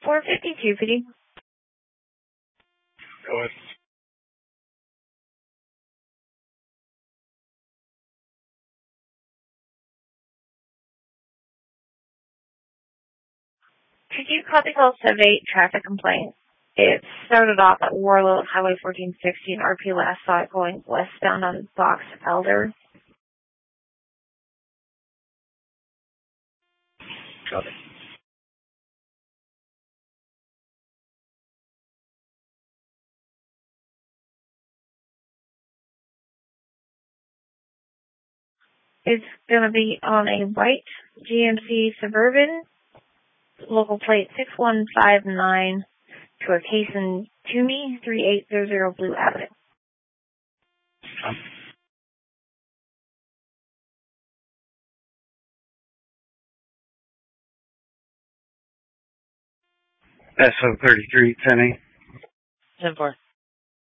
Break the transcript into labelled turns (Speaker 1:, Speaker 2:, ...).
Speaker 1: 452, PD.
Speaker 2: Go ahead.
Speaker 1: Could you copy call 78 traffic complaint? It started off at Warlow Highway 1416. RP last saw it going westbound on Box Elder.
Speaker 2: Copy.
Speaker 1: It's going to be on a white GMC Suburban, local plate 6159, to a case in Toomey, 3800 Blue Avenue.
Speaker 2: SO33, 10-8.
Speaker 3: 10-4.